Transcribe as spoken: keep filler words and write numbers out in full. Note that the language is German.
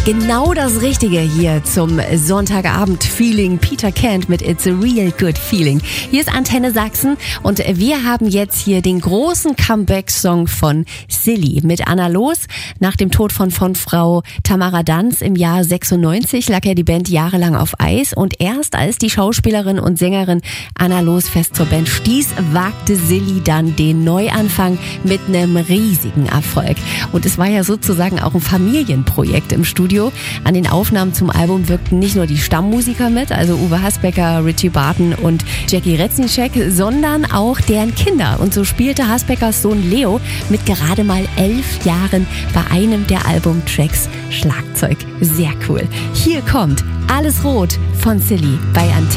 Genau das Richtige hier zum Sonntagabend-Feeling. Peter Kent mit It's a Real Good Feeling. Hier ist Antenne Sachsen und wir haben jetzt hier den großen Comeback-Song von Silly mit Anna Loos. Nach dem Tod von, von Frau Tamara Danz im Jahr sechsundneunzig lag ja die Band jahrelang auf Eis und erst als die Schauspielerin und Sängerin Anna Loos fest zur Band stieß, wagte Silly dann den Neuanfang mit einem riesigen Erfolg. Und es war ja sozusagen auch ein Familienprojekt im Studio. An den Aufnahmen zum Album wirkten nicht nur die Stammmusiker mit, also Uwe Hasbecker, Richie Barton und Jackie Reznicek, sondern auch deren Kinder. Und so spielte Hasbeckers Sohn Leo mit gerade mal elf Jahren bei einem der Albumtracks Schlagzeug. Sehr cool. Hier kommt Alles Rot von Silly bei Antenne.